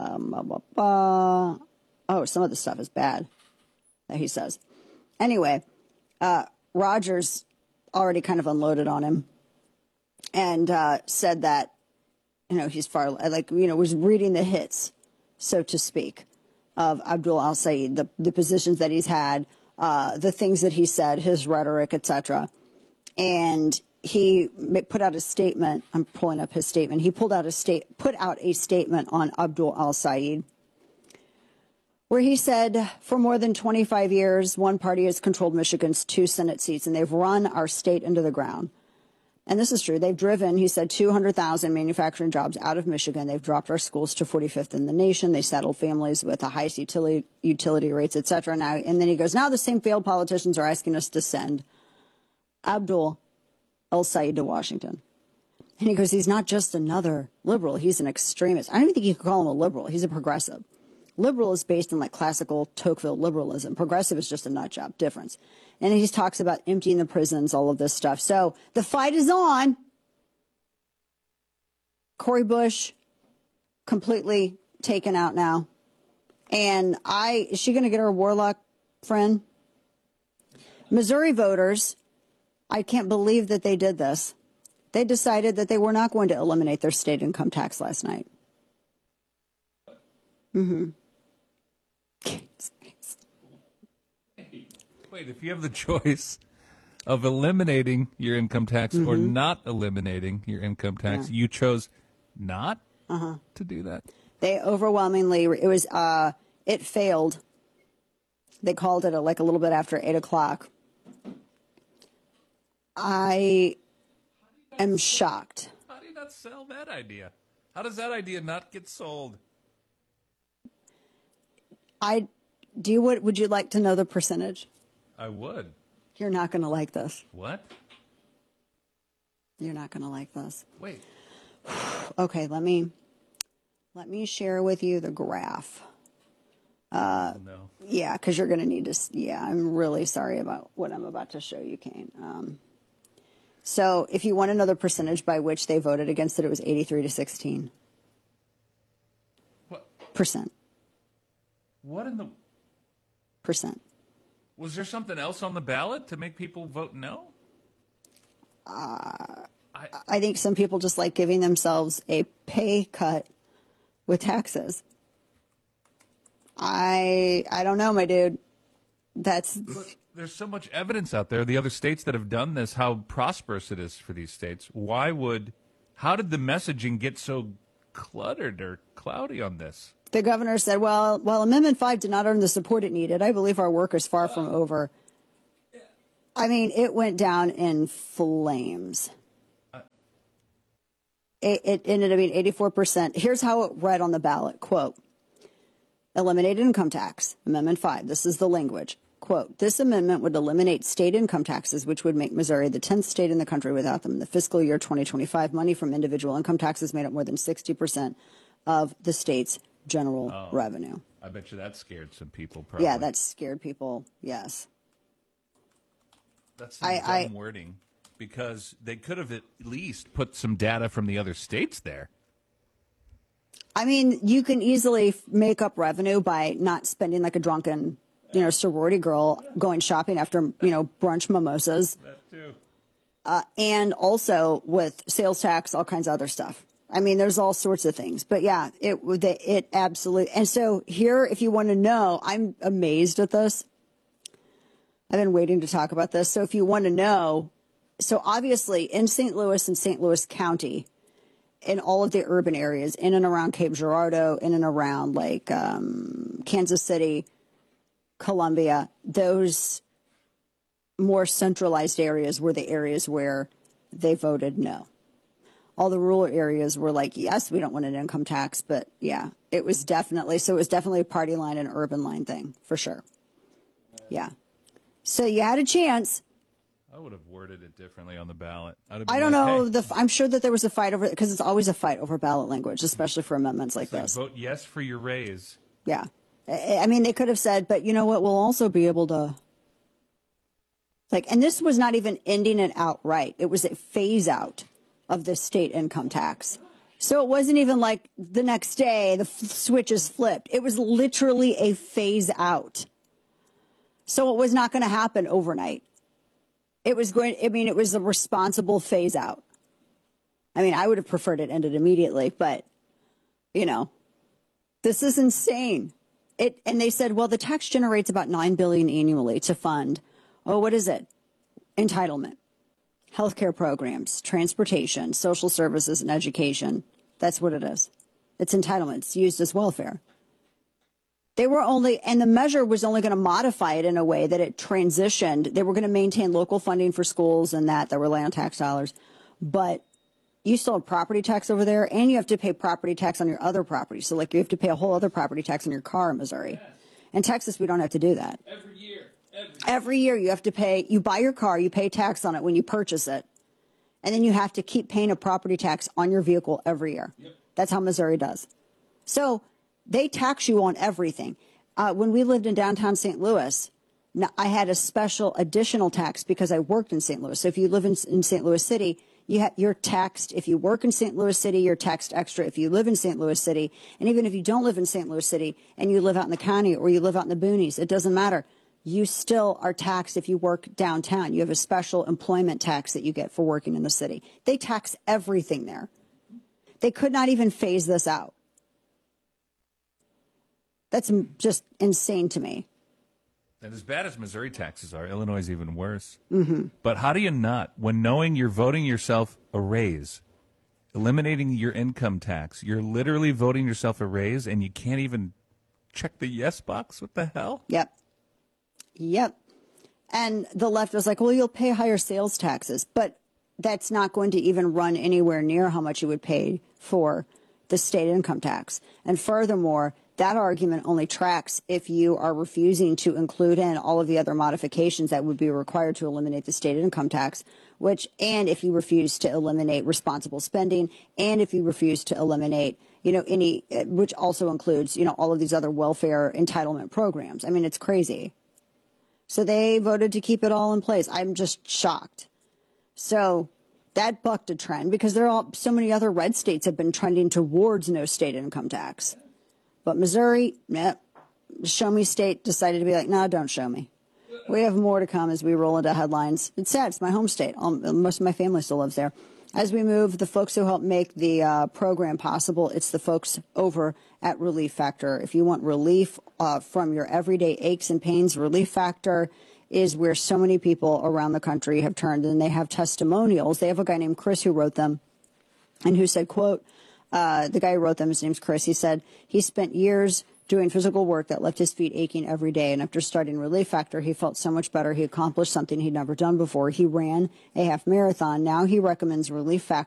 Oh, some of the stuff is bad that he says. Anyway, Rogers already kind of unloaded on him and said that, he's was reading the hits, so to speak, of Abdul Al-Sayed, the positions that he's had, the things that he said, his rhetoric, etc. And he put out a statement. I'm pulling up his statement. He put out a statement on Abdul Al-Sayed, where he said, for more than 25 years, one party has controlled Michigan's 2 Senate seats, and they've run our state into the ground. And this is true. They've driven, he said, 200,000 manufacturing jobs out of Michigan. They've dropped our schools to 45th in the nation. They saddled families with the highest utility rates, et cetera. Now, and then he goes, now the same failed politicians are asking us to send Abdul Al-Sayed to Washington. And he goes, he's not just another liberal. He's an extremist. I don't even think you could call him a liberal. He's a progressive. Liberal is based on like classical Tocqueville liberalism. Progressive is just a nut job difference. And he talks about emptying the prisons, all of this stuff. So the fight is on. Cori Bush, completely taken out now. And is she going to get her Warlock friend? Missouri voters, I can't believe that they did this. They decided that they were not going to eliminate their state income tax last night. Mm-hmm. Wait, if you have the choice of eliminating your income tax or not eliminating your income tax, you chose not to do that? They overwhelmingly, it failed. They called it a little bit after 8 o'clock. I am shocked. How do you not sell that idea? How does that idea not get sold? Would you like to know the percentage? I would. You're not going to like this. What? You're not going to like this. Wait. Okay, let me share with you the graph. No. Yeah, because you're going to need to. Yeah, I'm really sorry about what I'm about to show you, Kane. So if you want another percentage by which they voted against it, it was 83-16. What? Percent. What in the... Percent. Was there something else on the ballot to make people vote no? I think some people just like giving themselves a pay cut with taxes. I don't know, my dude. But there's so much evidence out there. The other states that have done this, how prosperous it is for these states. How did the messaging get so cluttered or cloudy on this? The governor said, well, while Amendment 5 did not earn the support it needed, I believe our work is far from over. I mean, it went down in flames. It ended up being 84%. Here's how it read on the ballot. Quote, eliminate income tax. Amendment 5. This is the language. Quote, this amendment would eliminate state income taxes, which would make Missouri the 10th state in the country without them. In the fiscal year 2025, money from individual income taxes made up more than 60% of the state's general revenue. I bet you that scared some people, probably. Yeah, that scared people, yes. That's some dumb wording, because they could have at least put some data from the other states there. I mean, you can easily make up revenue by not spending like a drunken, sorority girl going shopping after, brunch mimosas. That too. And also with sales tax, all kinds of other stuff. I mean, there's all sorts of things, but yeah, it absolutely. And so here, if you want to know, I'm amazed at this. I've been waiting to talk about this. So if you want to know, so obviously in St. Louis and St. Louis County, in all of the urban areas, in and around Cape Girardeau, in and around like Kansas City, Columbia, those more centralized areas were the areas where they voted no. All the rural areas were like, yes, we don't want an income tax. But yeah, it was definitely a party line and urban line thing for sure. Yeah. So you had a chance. I would have worded it differently on the ballot. I don't know. I'm sure that there was a fight over it because it's always a fight over ballot language, especially for amendments like this. Vote yes for your raise. Yeah. I mean, they could have said, but you know what? We'll also be able to. And this was not even ending it outright. It was a phase out of the state income tax. So it wasn't even like the next day the switch is flipped. It was literally a phase out. So it was not going to happen overnight. It was a responsible phase out. I mean, I would have preferred it ended immediately, but this is insane. And they said, well, the tax generates about $9 billion annually to fund. Oh, what is it? Entitlement. Healthcare programs, transportation, social services, and education. That's what it is. It's entitlement. It's used as welfare. And the measure was only going to modify it in a way that it transitioned. They were going to maintain local funding for schools and that rely on tax dollars. But you still have property tax over there, and you have to pay property tax on your other property. So, you have to pay a whole other property tax on your car in Missouri. Yes. In Texas, we don't have to do that. Every year you have to pay. You buy your car, you pay tax on it when you purchase it. And then you have to keep paying a property tax on your vehicle every year. Yep. That's how Missouri does. So they tax you on everything. When we lived in downtown St. Louis, I had a special additional tax because I worked in St. Louis. So if you live in St. Louis City, you're taxed. If you work in St. Louis City, you're taxed extra. If you live in St. Louis City, and even if you don't live in St. Louis City and you live out in the county or you live out in the boonies, it doesn't matter. You still are taxed if you work downtown. You have a special employment tax that you get for working in the city. They tax everything there. They could not even phase this out. That's just insane to me. And as bad as Missouri taxes are, Illinois is even worse. Mm-hmm. But how do you not, when knowing you're voting yourself a raise, eliminating your income tax, you're literally voting yourself a raise, and you can't even check the yes box? What the hell? Yep. And the left was like, well, you'll pay higher sales taxes, but that's not going to even run anywhere near how much you would pay for the state income tax. And furthermore, that argument only tracks if you are refusing to include in all of the other modifications that would be required to eliminate the state income tax, and if you refuse to eliminate responsible spending, and if you refuse to eliminate, any, which also includes, all of these other welfare entitlement programs. I mean, it's crazy. So they voted to keep it all in place. I'm just shocked. So that bucked a trend because so many other red states have been trending towards no state income tax. But Missouri, show me state, decided to be like, no, don't show me. We have more to come as we roll into headlines. It's sad. It's my home state. Most of my family still lives there. As we move, the folks who help make the program possible, it's the folks over at Relief Factor. If you want relief from your everyday aches and pains, Relief Factor is where so many people around the country have turned, and they have testimonials. They have a guy named Chris who wrote them and who said, quote, the guy who wrote them, his name's Chris, he said he spent years doing physical work that left his feet aching every day. And after starting Relief Factor, he felt so much better. He accomplished something he'd never done before. He ran a half marathon. Now he recommends Relief Factor